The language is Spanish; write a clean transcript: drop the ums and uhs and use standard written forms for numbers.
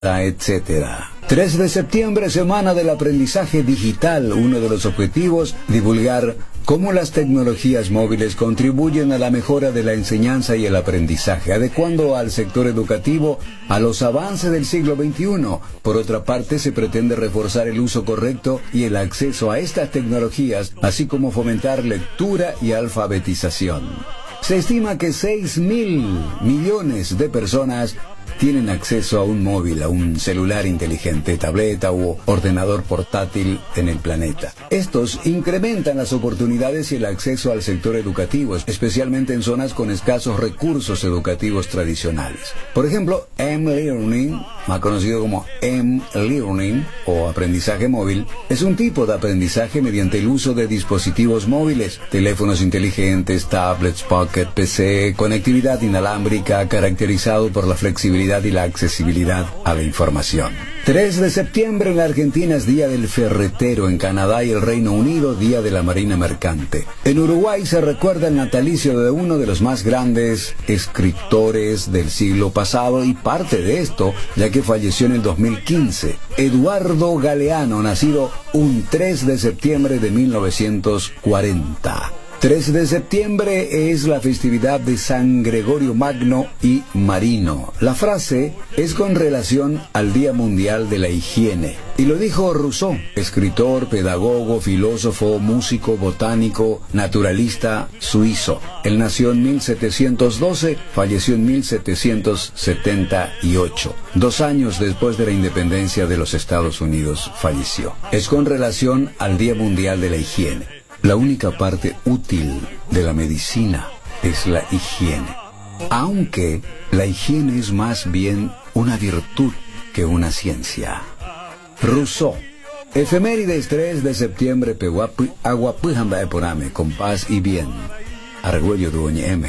etcétera. 3 de septiembre, Semana del Aprendizaje Digital. Uno de los objetivos, divulgar cómo las tecnologías móviles contribuyen a la mejora de la enseñanza y el aprendizaje, adecuando al sector educativo a los avances del siglo XXI. Por otra parte, se pretende reforzar el uso correcto y el acceso a estas tecnologías, así como fomentar lectura y alfabetización. Se estima que 6.000 millones de personas tienen acceso a un móvil, a un celular inteligente, tableta u ordenador portátil en el planeta. Estos incrementan las oportunidades y el acceso al sector educativo, especialmente en zonas con escasos recursos educativos tradicionales. Por ejemplo, M-Learning, más conocido como M-Learning o aprendizaje móvil, es un tipo de aprendizaje mediante el uso de dispositivos móviles, teléfonos inteligentes, tablets, pocket, PC, conectividad inalámbrica, caracterizado por la flexibilidad y la accesibilidad a la información. 3 de septiembre en la Argentina es Día del Ferretero, en Canadá y el Reino Unido Día de la Marina Mercante. En Uruguay se recuerda el natalicio de uno de los más grandes escritores del siglo pasado y parte de esto ya que falleció en el 2015, Eduardo Galeano, nacido un 3 de septiembre de 1940. 3 de septiembre es la festividad de San Gregorio Magno y Marino. La frase es con relación al Día Mundial de la Higiene. Y lo dijo Rousseau, escritor, pedagogo, filósofo, músico, botánico, naturalista suizo. Él nació en 1712, falleció en 1778. 2 años después de la independencia de los Estados Unidos falleció. Es con relación al Día Mundial de la Higiene. La única parte útil de la medicina es la higiene, aunque la higiene es más bien una virtud que una ciencia. Rousseau. Efemérides 3 de septiembre, Pehuapi, Agua Pujanda Eporame, con paz y bien. Argüello Duoñe M.